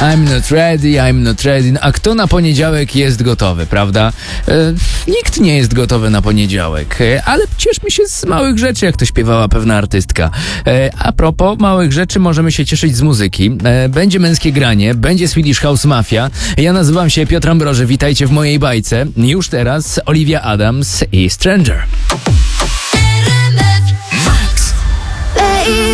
I'm not ready. A kto na poniedziałek jest gotowy, prawda? Nikt nie jest gotowy na poniedziałek, ale cieszmy się z małych rzeczy, jak to śpiewała pewna artystka. A propos małych rzeczy, możemy się cieszyć z muzyki. Będzie męskie granie, będzie Swedish House Mafia. Ja nazywam się Piotr Ambroży, witajcie w mojej bajce. Już teraz Olivia Adams i Stranger.